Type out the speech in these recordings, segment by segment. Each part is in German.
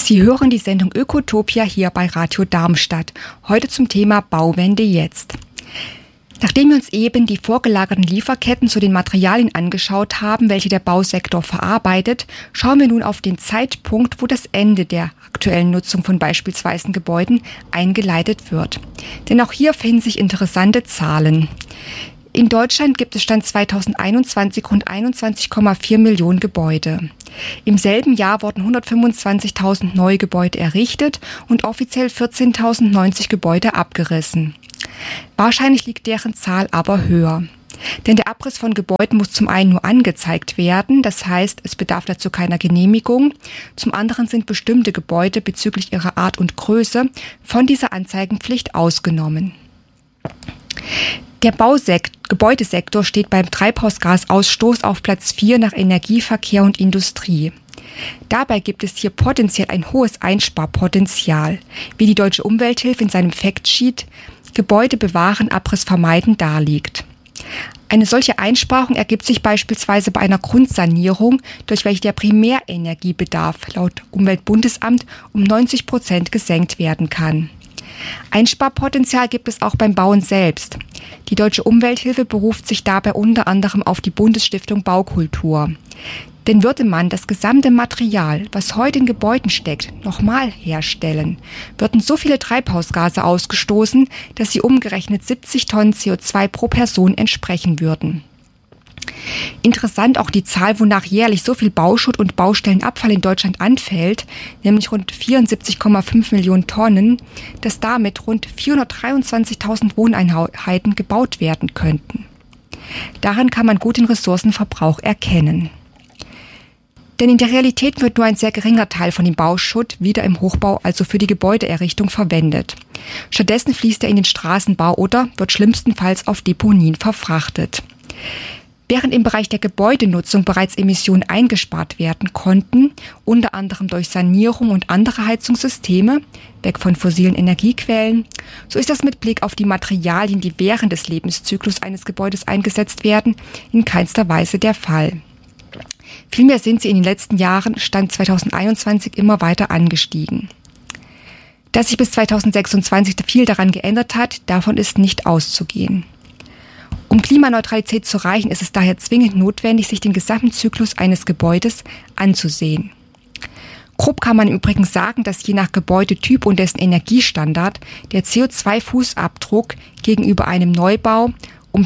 Sie hören die Sendung Ökotopia hier bei Radio Darmstadt. Heute zum Thema Bauwende jetzt. Nachdem wir uns eben die vorgelagerten Lieferketten zu den Materialien angeschaut haben, welche der Bausektor verarbeitet, schauen wir nun auf den Zeitpunkt, wo das Ende der aktuellen Nutzung von beispielsweise Gebäuden eingeleitet wird. Denn auch hier finden sich interessante Zahlen. In Deutschland gibt es Stand 2021 rund 21,4 Millionen Gebäude. Im selben Jahr wurden 125.000 neue Gebäude errichtet und offiziell 14.090 Gebäude abgerissen. Wahrscheinlich liegt deren Zahl aber höher. Denn der Abriss von Gebäuden muss zum einen nur angezeigt werden, das heißt, es bedarf dazu keiner Genehmigung. Zum anderen sind bestimmte Gebäude bezüglich ihrer Art und Größe von dieser Anzeigenpflicht ausgenommen. Der Gebäudesektor steht beim Treibhausgasausstoß auf Platz 4 nach Energie, Verkehr und Industrie. Dabei gibt es hier potenziell ein hohes Einsparpotenzial, wie die Deutsche Umwelthilfe in seinem Factsheet Gebäude bewahren, Abriss vermeiden darlegt. Eine solche Einsparung ergibt sich beispielsweise bei einer Grundsanierung, durch welche der Primärenergiebedarf laut Umweltbundesamt um 90% gesenkt werden kann. Einsparpotenzial gibt es auch beim Bauen selbst. Die Deutsche Umwelthilfe beruft sich dabei unter anderem auf die Bundesstiftung Baukultur. Denn würde man das gesamte Material, was heute in Gebäuden steckt, nochmal herstellen, würden so viele Treibhausgase ausgestoßen, dass sie umgerechnet 70 Tonnen CO2 pro Person entsprechen würden. Interessant auch die Zahl, wonach jährlich so viel Bauschutt und Baustellenabfall in Deutschland anfällt, nämlich rund 74,5 Millionen Tonnen, dass damit rund 423.000 Wohneinheiten gebaut werden könnten. Daran kann man gut den Ressourcenverbrauch erkennen. Denn in der Realität wird nur ein sehr geringer Teil von dem Bauschutt wieder im Hochbau, also für die Gebäudeerrichtung, verwendet. Stattdessen fließt er in den Straßenbau oder wird schlimmstenfalls auf Deponien verfrachtet. Während im Bereich der Gebäudenutzung bereits Emissionen eingespart werden konnten, unter anderem durch Sanierung und andere Heizungssysteme, weg von fossilen Energiequellen, so ist das mit Blick auf die Materialien, die während des Lebenszyklus eines Gebäudes eingesetzt werden, in keinster Weise der Fall. Vielmehr sind sie in den letzten Jahren, Stand 2021, immer weiter angestiegen. Dass sich bis 2026 viel daran geändert hat, davon ist nicht auszugehen. Um Klimaneutralität zu erreichen, ist es daher zwingend notwendig, sich den gesamten Zyklus eines Gebäudes anzusehen. Grob kann man im Übrigen sagen, dass je nach Gebäudetyp und dessen Energiestandard der CO2-Fußabdruck gegenüber einem Neubau um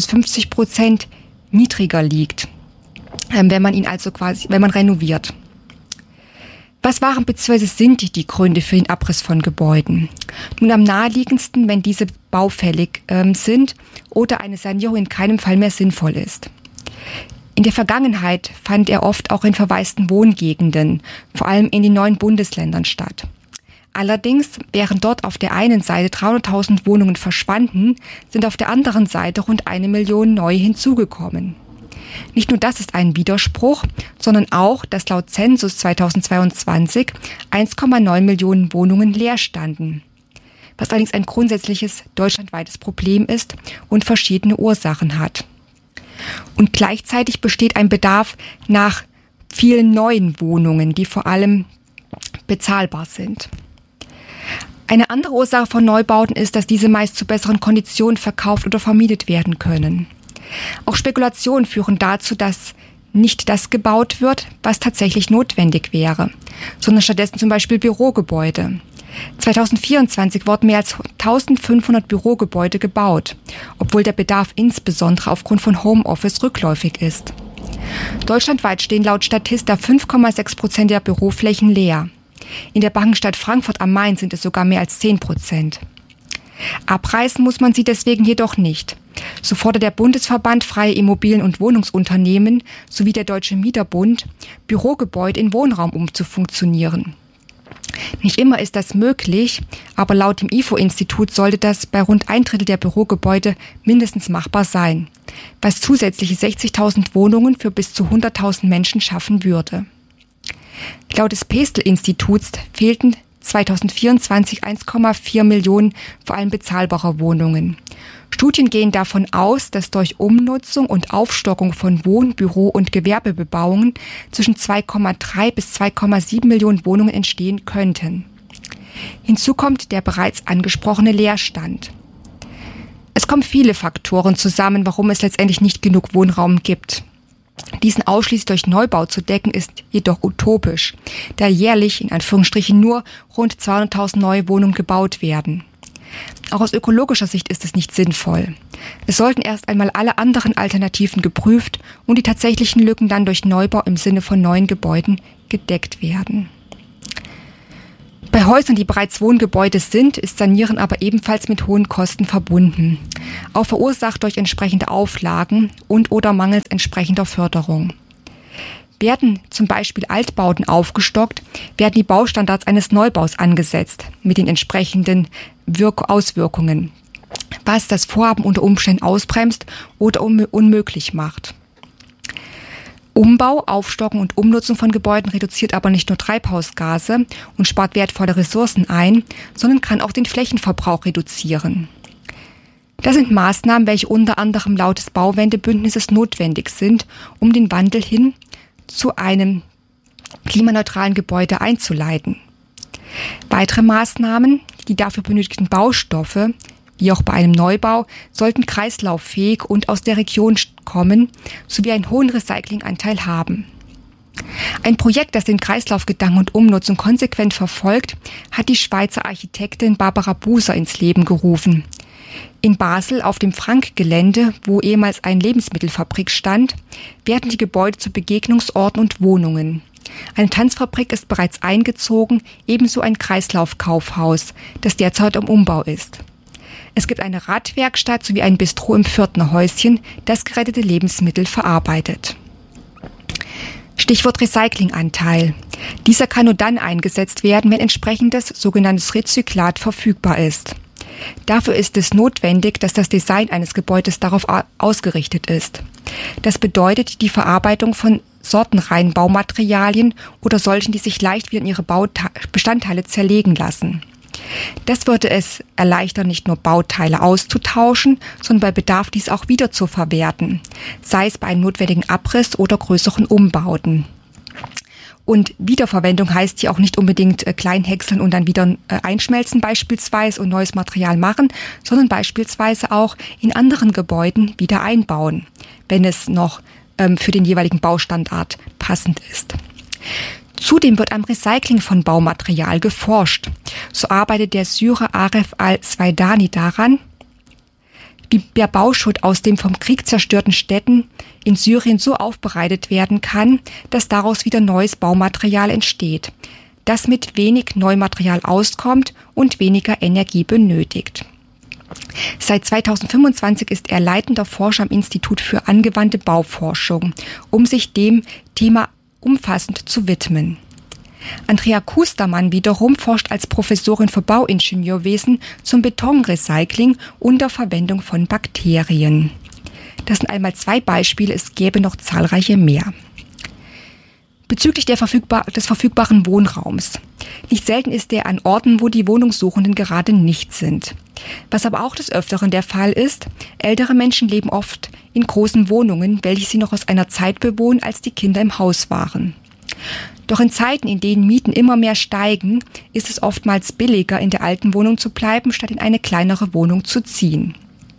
40-50% niedriger liegt, wenn man renoviert. Was waren bzw. sind die Gründe für den Abriss von Gebäuden? Nun am naheliegendsten, wenn diese baufällig sind oder eine Sanierung in keinem Fall mehr sinnvoll ist. In der Vergangenheit fand er oft auch in verwaisten Wohngegenden, vor allem in den neuen Bundesländern statt. Allerdings, während dort auf der einen Seite 300.000 Wohnungen verschwanden, sind auf der anderen Seite rund 1 Million neu hinzugekommen. Nicht nur das ist ein Widerspruch, sondern auch, dass laut Zensus 2022 1,9 Millionen Wohnungen leer standen. Was allerdings ein grundsätzliches deutschlandweites Problem ist und verschiedene Ursachen hat. Und gleichzeitig besteht ein Bedarf nach vielen neuen Wohnungen, die vor allem bezahlbar sind. Eine andere Ursache von Neubauten ist, dass diese meist zu besseren Konditionen verkauft oder vermietet werden können. Auch Spekulationen führen dazu, dass nicht das gebaut wird, was tatsächlich notwendig wäre, sondern stattdessen zum Beispiel Bürogebäude. 2024 wurden mehr als 1500 Bürogebäude gebaut, obwohl der Bedarf insbesondere aufgrund von Homeoffice rückläufig ist. Deutschlandweit stehen laut Statista 5,6% der Büroflächen leer. In der Bankenstadt Frankfurt am Main sind es sogar mehr als 10%. Abreißen muss man sie deswegen jedoch nicht. So fordert der Bundesverband Freie Immobilien- und Wohnungsunternehmen sowie der Deutsche Mieterbund, Bürogebäude in Wohnraum umzufunktionieren. Nicht immer ist das möglich, aber laut dem IFO-Institut sollte das bei rund 1/3 der Bürogebäude mindestens machbar sein, was zusätzliche 60.000 Wohnungen für bis zu 100.000 Menschen schaffen würde. Laut des Pestel-Instituts fehlten 2024 1,4 Millionen, vor allem bezahlbarer Wohnungen. Studien gehen davon aus, dass durch Umnutzung und Aufstockung von Wohn-, Büro- und Gewerbebebauungen zwischen 2,3 bis 2,7 Millionen Wohnungen entstehen könnten. Hinzu kommt der bereits angesprochene Leerstand. Es kommen viele Faktoren zusammen, warum es letztendlich nicht genug Wohnraum gibt. Diesen ausschließlich durch Neubau zu decken, ist jedoch utopisch, da jährlich in Anführungsstrichen nur rund 200.000 neue Wohnungen gebaut werden. Auch aus ökologischer Sicht ist es nicht sinnvoll. Es sollten erst einmal alle anderen Alternativen geprüft und die tatsächlichen Lücken dann durch Neubau im Sinne von neuen Gebäuden gedeckt werden. Bei Häusern, die bereits Wohngebäude sind, ist Sanieren aber ebenfalls mit hohen Kosten verbunden, auch verursacht durch entsprechende Auflagen und/oder mangels entsprechender Förderung. Werden zum Beispiel Altbauten aufgestockt, werden die Baustandards eines Neubaus angesetzt mit den entsprechenden Auswirkungen, was das Vorhaben unter Umständen ausbremst oder unmöglich macht. Umbau, Aufstocken und Umnutzung von Gebäuden reduziert aber nicht nur Treibhausgase und spart wertvolle Ressourcen ein, sondern kann auch den Flächenverbrauch reduzieren. Das sind Maßnahmen, welche unter anderem laut des Bauwendebündnisses notwendig sind, um den Wandel hin zu einem klimaneutralen Gebäude einzuleiten. Weitere Maßnahmen, die dafür benötigten Baustoffe, wie auch bei einem Neubau, sollten kreislauffähig und aus der Region kommen, sowie einen hohen Recyclinganteil haben. Ein Projekt, das den Kreislaufgedanken und Umnutzung konsequent verfolgt, hat die Schweizer Architektin Barbara Buser ins Leben gerufen. In Basel auf dem Frank-Gelände, wo ehemals eine Lebensmittelfabrik stand, werden die Gebäude zu Begegnungsorten und Wohnungen. Eine Tanzfabrik ist bereits eingezogen, ebenso ein Kreislaufkaufhaus, das derzeit im Umbau ist. Es gibt eine Radwerkstatt sowie ein Bistro im Pförtnerhäuschen, das gerettete Lebensmittel verarbeitet. Stichwort Recyclinganteil. Dieser kann nur dann eingesetzt werden, wenn entsprechendes sogenanntes Rezyklat verfügbar ist. Dafür ist es notwendig, dass das Design eines Gebäudes darauf ausgerichtet ist. Das bedeutet die Verarbeitung von sortenreinen Baumaterialien oder solchen, die sich leicht wieder in ihre Bestandteile zerlegen lassen. Das würde es erleichtern, nicht nur Bauteile auszutauschen, sondern bei Bedarf dies auch wieder zu verwerten, sei es bei einem notwendigen Abriss oder größeren Umbauten. Und Wiederverwendung heißt hier auch nicht unbedingt klein häckseln und dann wieder einschmelzen beispielsweise und neues Material machen, sondern beispielsweise auch in anderen Gebäuden wieder einbauen, wenn es noch für den jeweiligen Baustandard passend ist. Zudem wird am Recycling von Baumaterial geforscht. So arbeitet der Syrer Aref al-Swaidani daran, wie der Bauschutt aus den vom Krieg zerstörten Städten in Syrien so aufbereitet werden kann, dass daraus wieder neues Baumaterial entsteht, das mit wenig Neumaterial auskommt und weniger Energie benötigt. Seit 2025 ist er leitender Forscher am Institut für angewandte Bauforschung, um sich dem Thema umfassend zu widmen. Andrea Kustermann wiederum forscht als Professorin für Bauingenieurwesen zum Betonrecycling unter Verwendung von Bakterien. Das sind einmal 2 Beispiele, es gäbe noch zahlreiche mehr. Bezüglich des verfügbaren Wohnraums. Nicht selten ist der an Orten, wo die Wohnungssuchenden gerade nicht sind. Was aber auch des Öfteren der Fall ist, ältere Menschen leben oft in großen Wohnungen, welche sie noch aus einer Zeit bewohnen, als die Kinder im Haus waren. Doch in Zeiten, in denen Mieten immer mehr steigen, ist es oftmals billiger, in der alten Wohnung zu bleiben, statt in eine kleinere Wohnung zu ziehen.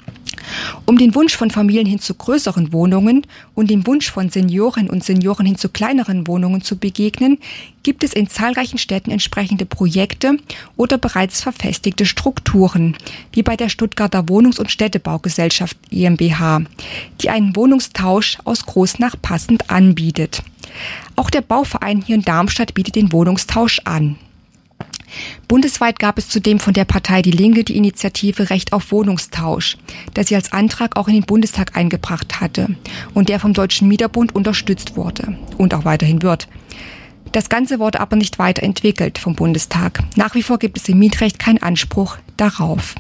Um den Wunsch von Familien hin zu größeren Wohnungen und dem Wunsch von Seniorinnen und Senioren hin zu kleineren Wohnungen zu begegnen, gibt es in zahlreichen Städten entsprechende Projekte oder bereits verfestigte Strukturen, wie bei der Stuttgarter Wohnungs- und Städtebaugesellschaft GmbH, die einen Wohnungstausch aus groß nach passend anbietet. Auch der Bauverein hier in Darmstadt bietet den Wohnungstausch an. Bundesweit gab es zudem von der Partei Die Linke die Initiative Recht auf Wohnungstausch, das sie als Antrag auch in den Bundestag eingebracht hatte und der vom Deutschen Mieterbund unterstützt wurde und auch weiterhin wird. Das Ganze wurde aber nicht weiterentwickelt vom Bundestag. Nach wie vor gibt es im Mietrecht keinen Anspruch darauf.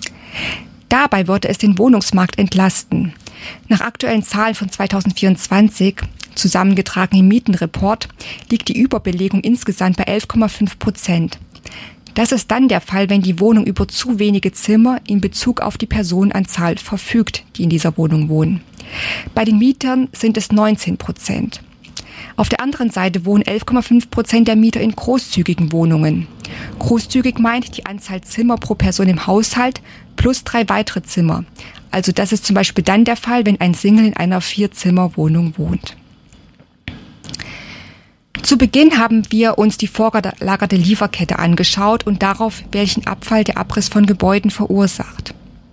Dabei würde es den Wohnungsmarkt entlasten. Nach aktuellen Zahlen von 2024, zusammengetragen im Mietenreport, liegt die Überbelegung insgesamt bei 11,5%. Das ist dann der Fall, wenn die Wohnung über zu wenige Zimmer in Bezug auf die Personenanzahl verfügt, die in dieser Wohnung wohnen. Bei den Mietern sind es 19%. Auf der anderen Seite wohnen 11,5% der Mieter in großzügigen Wohnungen. Großzügig meint die Anzahl Zimmer pro Person im Haushalt plus 3 weitere Zimmer. Also das ist zum Beispiel dann der Fall, wenn ein Single in einer 4-Zimmer-Wohnung wohnt. Zu Beginn haben wir uns die vorgelagerte Lieferkette angeschaut und darauf, welchen Abfall der Abriss von Gebäuden verursacht.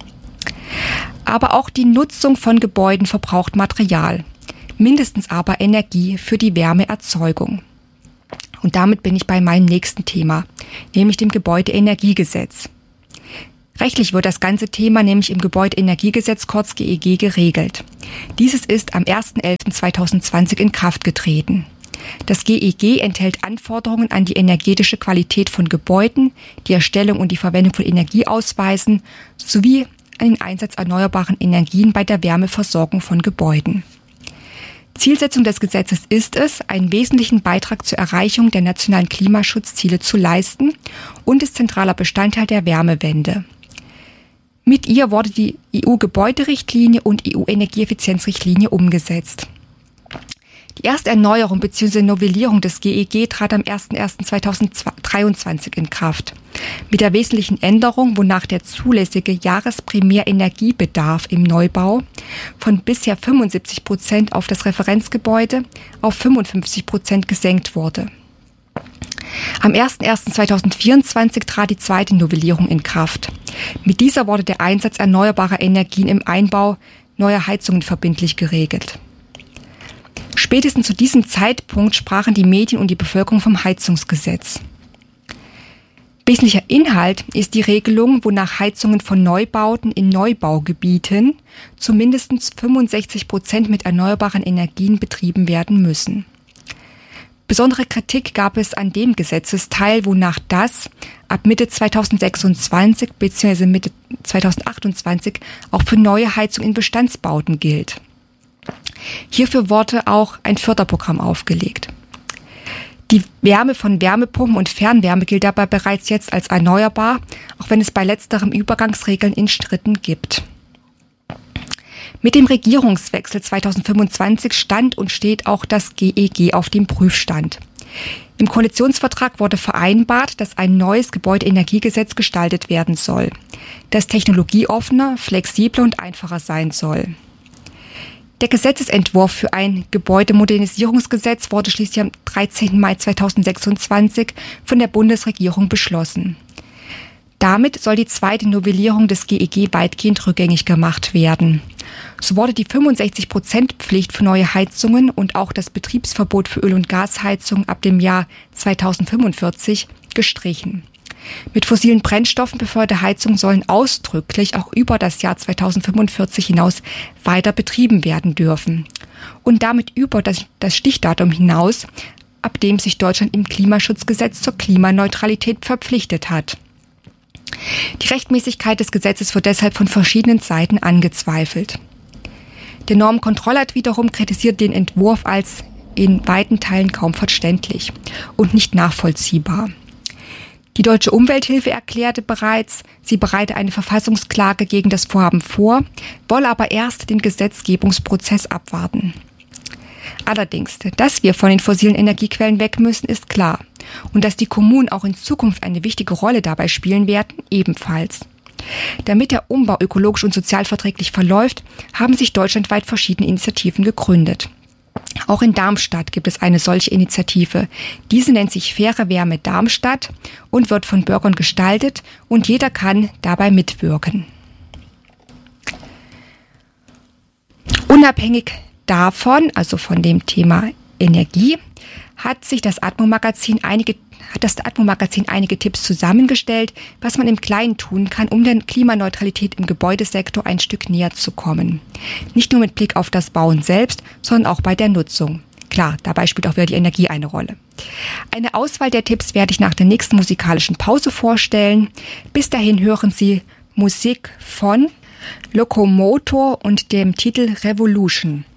Aber auch die Nutzung von Gebäuden verbraucht Material, mindestens aber Energie für die Wärmeerzeugung. Und damit bin ich bei meinem nächsten Thema, nämlich dem Gebäudeenergiegesetz. Rechtlich wird das ganze Thema nämlich im Gebäudeenergiegesetz kurz GEG geregelt. Dieses ist am 01.11.2020 in Kraft getreten. Das GEG enthält Anforderungen an die energetische Qualität von Gebäuden, die Erstellung und die Verwendung von Energieausweisen sowie an den Einsatz erneuerbaren Energien bei der Wärmeversorgung von Gebäuden. Zielsetzung des Gesetzes ist es, einen wesentlichen Beitrag zur Erreichung der nationalen Klimaschutzziele zu leisten und ist zentraler Bestandteil der Wärmewende. Mit ihr wurde die EU-Gebäuderichtlinie und EU-Energieeffizienzrichtlinie umgesetzt. Die erste Erneuerung bzw. Novellierung des GEG trat am 01.01.2023 in Kraft. Mit der wesentlichen Änderung, wonach der zulässige Jahresprimärenergiebedarf im Neubau von bisher 75% auf das Referenzgebäude auf 55% gesenkt wurde. Am 01.01.2024 trat die zweite Novellierung in Kraft. Mit dieser wurde der Einsatz erneuerbarer Energien im Einbau neuer Heizungen verbindlich geregelt. Spätestens zu diesem Zeitpunkt sprachen die Medien und die Bevölkerung vom Heizungsgesetz. Wesentlicher Inhalt ist die Regelung, wonach Heizungen von Neubauten in Neubaugebieten zu mindestens 65% mit erneuerbaren Energien betrieben werden müssen. Besondere Kritik gab es an dem Gesetzesteil, wonach das ab Mitte 2026 bzw. Mitte 2028 auch für neue Heizungen in Bestandsbauten gilt. Hierfür wurde auch ein Förderprogramm aufgelegt. Die Wärme von Wärmepumpen und Fernwärme gilt dabei bereits jetzt als erneuerbar, auch wenn es bei letzterem Übergangsregeln in Schritten gibt. Mit dem Regierungswechsel 2025 stand und steht auch das GEG auf dem Prüfstand. Im Koalitionsvertrag wurde vereinbart, dass ein neues Gebäudeenergiegesetz gestaltet werden soll, das technologieoffener, flexibler und einfacher sein soll. Der Gesetzesentwurf für ein Gebäudemodernisierungsgesetz wurde schließlich am 13. Mai 2026 von der Bundesregierung beschlossen. Damit soll die zweite Novellierung des GEG weitgehend rückgängig gemacht werden. So wurde die 65%-Pflicht für neue Heizungen und auch das Betriebsverbot für Öl- und Gasheizungen ab dem Jahr 2045 gestrichen. Mit fossilen Brennstoffen befeuerte Heizungen sollen ausdrücklich auch über das Jahr 2045 hinaus weiter betrieben werden dürfen und damit über das Stichdatum hinaus, ab dem sich Deutschland im Klimaschutzgesetz zur Klimaneutralität verpflichtet hat. Die Rechtmäßigkeit des Gesetzes wird deshalb von verschiedenen Seiten angezweifelt. Der Normenkontrollrat wiederum kritisiert den Entwurf als in weiten Teilen kaum verständlich und nicht nachvollziehbar. Die Deutsche Umwelthilfe erklärte bereits, sie bereite eine Verfassungsklage gegen das Vorhaben vor, wolle aber erst den Gesetzgebungsprozess abwarten. Allerdings, dass wir von den fossilen Energiequellen weg müssen, ist klar. Und dass die Kommunen auch in Zukunft eine wichtige Rolle dabei spielen werden, ebenfalls. Damit der Umbau ökologisch und sozialverträglich verläuft, haben sich deutschlandweit verschiedene Initiativen gegründet. Auch in Darmstadt gibt es eine solche Initiative. Diese nennt sich Faire Wärme Darmstadt und wird von Bürgern gestaltet und jeder kann dabei mitwirken. Unabhängig davon, also von dem Thema Energie, hat das Atmo-Magazin einige Tipps zusammengestellt, was man im Kleinen tun kann, um der Klimaneutralität im Gebäudesektor ein Stück näher zu kommen. Nicht nur mit Blick auf das Bauen selbst, sondern auch bei der Nutzung. Klar, dabei spielt auch wieder die Energie eine Rolle. Eine Auswahl der Tipps werde ich nach der nächsten musikalischen Pause vorstellen. Bis dahin hören Sie Musik von Lokomotor und dem Titel Revolution.